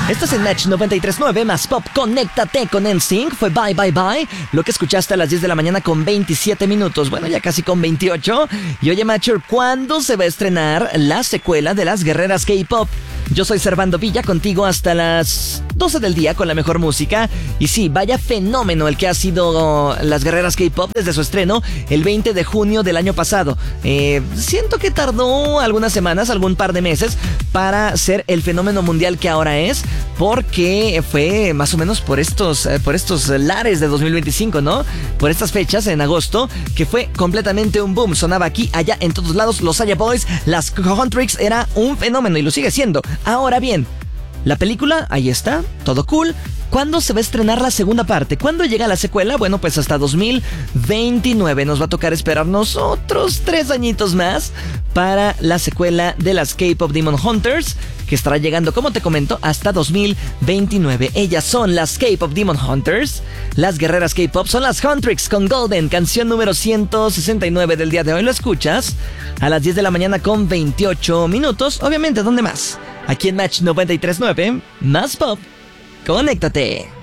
Esto es en Match 93.9 más Pop. Conéctate con NSYNC. Fue Bye Bye Bye. Lo que escuchaste a las 10 de la mañana con 27 minutos. Bueno, ya casi con 28. Y oye, Matcher, ¿cuándo se va a estrenar la secuela de Las Guerreras K-Pop? Yo soy Servando Villa, contigo hasta las 12 del día con la mejor música. Y sí, vaya fenómeno el que ha sido Las Guerreras K-Pop desde su estreno el 20 de junio del año pasado. Siento que tardó algunas semanas, algún par de meses, para ser el fenómeno mundial que ahora es, porque fue más o menos por estos lares de 2025, ¿no? Por estas fechas, en agosto, que fue completamente un boom. Sonaba aquí, allá, en todos lados. Los Aya Boys, las Huntrix, era un fenómeno y lo sigue siendo. Ahora bien, la película, ahí está, todo cool. ¿Cuándo se va a estrenar la segunda parte? ¿Cuándo llega la secuela? Bueno, pues hasta 2029. Nos va a tocar esperarnos otros 3 añitos más para la secuela de las K-Pop Demon Hunters, que estará llegando, como te comento, hasta 2029. Ellas son las K-Pop Demon Hunters. Las guerreras K-Pop son las Huntrix con Golden, canción número 169 del día de hoy. Lo escuchas a las 10 de la mañana con 28 minutos. Obviamente, ¿dónde más? Aquí en Match 93.9, más Pop. Conéctate.